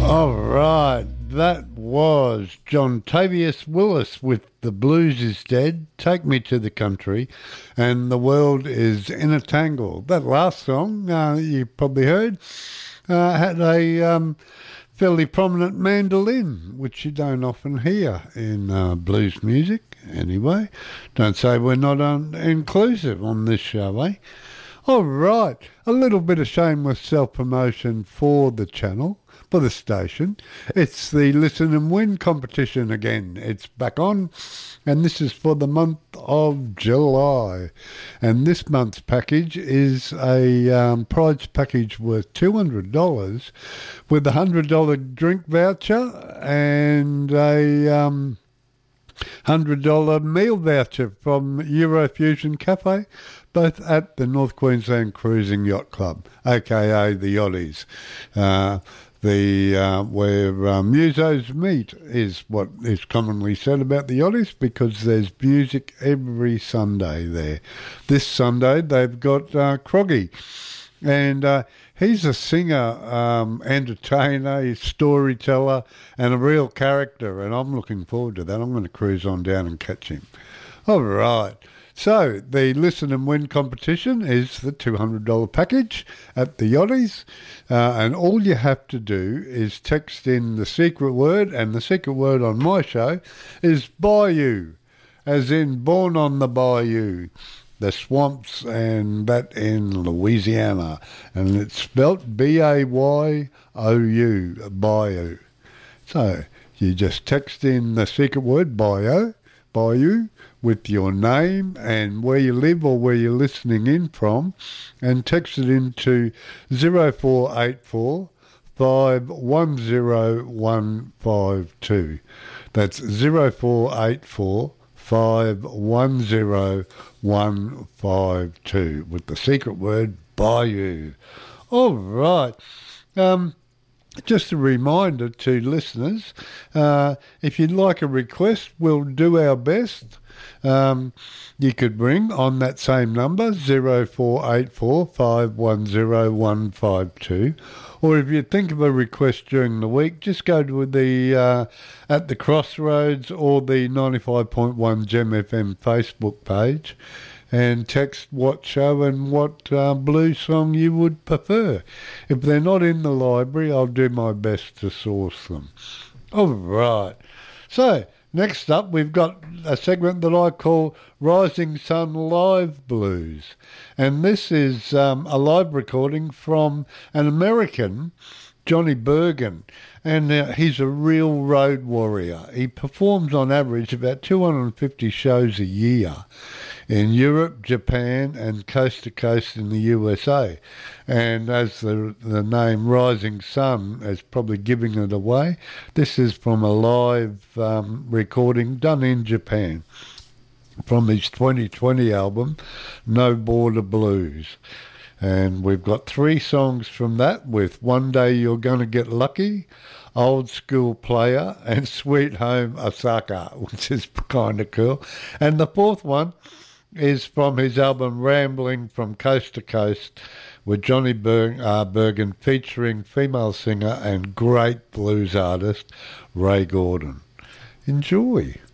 All right, that was John Tavius Willis with The Blues Is Dead, Take Me to the Country, and The World Is in a Tangle. That last song, you probably heard, had a fairly prominent mandolin, which you don't often hear in blues music anyway. Don't say we're not inclusive on this show, eh? All right, a little bit of shameless self-promotion for the channel, for the station. It's the Listen and Win competition again. It's back on, and this is for the month of July. And this month's package is a prize package worth $200 with a $100 drink voucher and a $100 meal voucher from Eurofusion Cafe, both at the North Queensland Cruising Yacht Club, aka the Yachties. Where musos meet is what is commonly said about the Yachties, because there's music every Sunday there. This Sunday they've got Croggy, and he's a singer, entertainer, he's storyteller, and a real character, and I'm looking forward to that. I'm going to cruise on down and catch him. All right. So the Listen and Win competition is the $200 package at the Yachties, and all you have to do is text in the secret word, and the secret word on my show is Bayou, as in born on the Bayou, the swamps, and that in Louisiana, and it's spelt Bayou, Bayou. So you just text in the secret word Bayou, with your name and where you live or where you're listening in from, and text it into 0484 510152. That's 0484 510152 with the secret word Bayou. All right. Just a reminder to listeners, if you'd like a request, we'll do our best. You could ring on that same number, 0484 510152. Or if you think of a request during the week, just go to the At the Crossroads or the 95.1 Gem FM Facebook page and text what show and what blues song you would prefer. If they're not in the library, I'll do my best to source them. All right. So, next up, we've got a segment that I call Rising Sun Live Blues. And this is a live recording from an American, Johnny Bergen. And he's a real road warrior. He performs on average about 250 shows a year in Europe, Japan, and coast to coast in the USA. And as the name Rising Sun is probably giving it away, this is from a live recording done in Japan from his 2020 album, No Border Blues. And we've got 3 songs from that, with One Day You're Gonna Get Lucky, Old School Player, and Sweet Home Osaka, which is kind of cool. And the 4th one is from his album Rambling from Coast to Coast, with Johnny Bergen featuring female singer and great blues artist Ray Gordon. Enjoy.